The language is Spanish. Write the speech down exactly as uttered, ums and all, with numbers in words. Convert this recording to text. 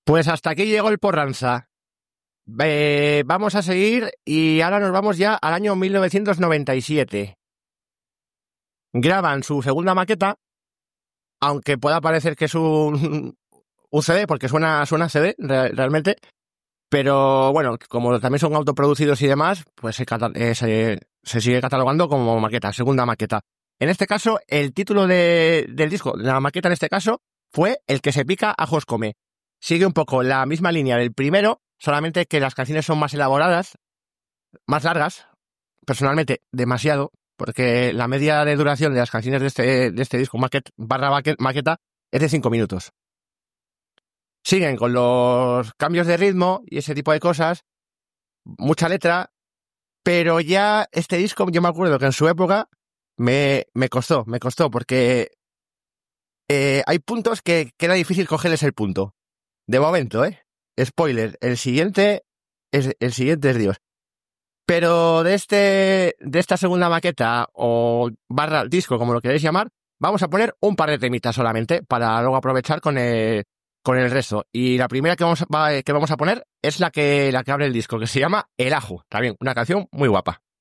Pues hasta aquí llegó el Porranza. Eh, vamos a seguir y ahora nos vamos ya al año mil novecientos noventa y siete. Graban su segunda maqueta, aunque pueda parecer que es un, un C D, porque suena, suena C D re, realmente, pero bueno, como también son autoproducidos y demás, pues se, eh, se, se sigue catalogando como maqueta, segunda maqueta. En este caso, el título de, del disco, la maqueta en este caso, fue El que se pica ajos come. Sigue un poco la misma línea del primero, solamente que las canciones son más elaboradas, más largas, personalmente demasiado, porque la media de duración de las canciones de este, de este disco maquet, barra maqueta es de cinco minutos. Siguen con los cambios de ritmo y ese tipo de cosas, mucha letra, pero ya este disco, yo me acuerdo que en su época me, me costó, me costó, porque eh, hay puntos que, que era difícil cogerles el punto. De momento, ¿eh? Spoiler, el siguiente es, el siguiente es Dios. Pero de este, de esta segunda maqueta, o barra disco, como lo queréis llamar, vamos a poner un par de temitas solamente, para luego aprovechar con el, con el resto. Y la primera que vamos, a, que vamos a poner es la que, la que abre el disco, que se llama El Ajo. También, una canción muy guapa.